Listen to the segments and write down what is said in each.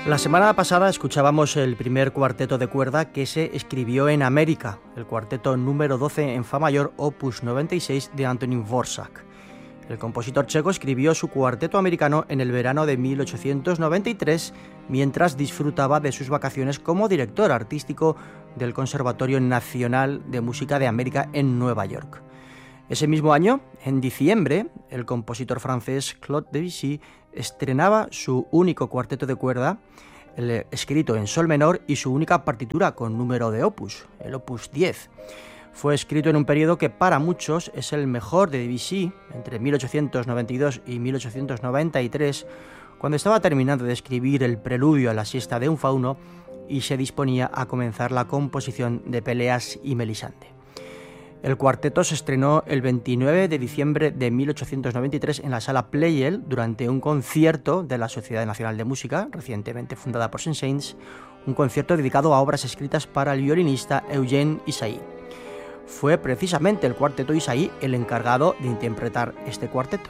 La semana pasada escuchábamos el primer cuarteto de cuerda que se escribió en América, el cuarteto número 12 en fa mayor, opus 96 de Antonín Dvořák. El compositor checo escribió su cuarteto americano en el verano de 1893, mientras disfrutaba de sus vacaciones como director artístico del Conservatorio Nacional de Música de América en Nueva York. Ese mismo año, en diciembre, el compositor francés Claude Debussy estrenaba su único cuarteto de cuerda, escrito en sol menor, y su única partitura con número de opus, el opus 10. Fue escrito en un periodo que para muchos es el mejor de Debussy, entre 1892 y 1893, cuando estaba terminando de escribir el preludio a la siesta de un fauno y se disponía a comenzar la composición de Péléas y Mélisande. El cuarteto se estrenó el 29 de diciembre de 1893 en la sala Pleyel durante un concierto de la Sociedad Nacional de Música, recientemente fundada por Saint-Saëns, un concierto dedicado a obras escritas para el violinista Eugène Ysaÿe. Fue precisamente el cuarteto Ysaÿe el encargado de interpretar este cuarteto.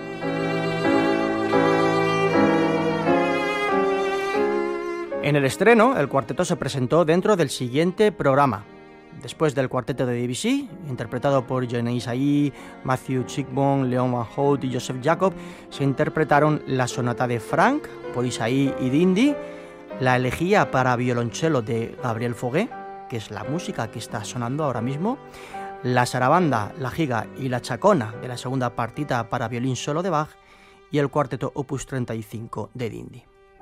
En el estreno, el cuarteto se presentó dentro del siguiente programa. Después del cuarteto de Debussy, interpretado por Eugène Ysaÿe, Matthew Chigbourn, Léon Van Hout y Joseph Jacob, se interpretaron la sonata de Franck por Ysaÿe y d'Indy, la elegía para violonchelo de Gabriel Fauré, que es la música que está sonando ahora mismo, la sarabanda, la giga y la chacona de la segunda partita para violín solo de Bach y el cuarteto opus 35 de d'Indy.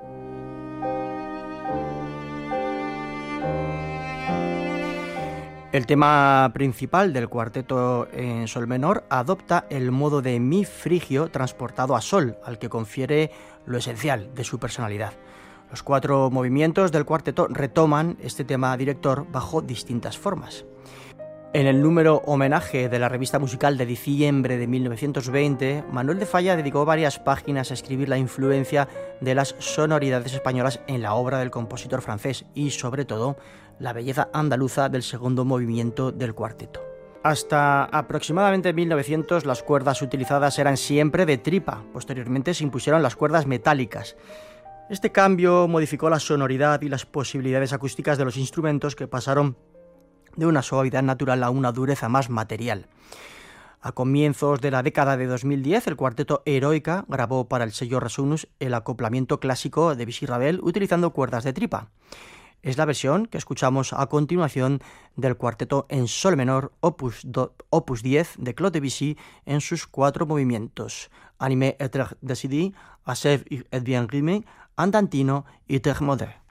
El tema principal del cuarteto en sol menor adopta el modo de mi frigio transportado a sol, al que confiere lo esencial de su personalidad. Los 4 movimientos del cuarteto retoman este tema director bajo distintas formas. En el número homenaje de la revista musical de diciembre de 1920, Manuel de Falla dedicó varias páginas a escribir la influencia de las sonoridades españolas en la obra del compositor francés y, sobre todo, la belleza andaluza del segundo movimiento del cuarteto. Hasta aproximadamente 1900 las cuerdas utilizadas eran siempre de tripa. Posteriormente se impusieron las cuerdas metálicas. Este cambio modificó la sonoridad y las posibilidades acústicas de los instrumentos, que pasaron de una suavidad natural a una dureza más material. A comienzos de la década de 2010, el cuarteto Heroica grabó para el sello Resonus el acoplamiento clásico de Debussy-Ravel utilizando cuerdas de tripa. Es la versión que escuchamos a continuación del cuarteto en sol menor opus 10 de Claude Debussy en sus 4 movimientos: Animé et décidé, Achève et bien rimé, Andantino y Terre moderne.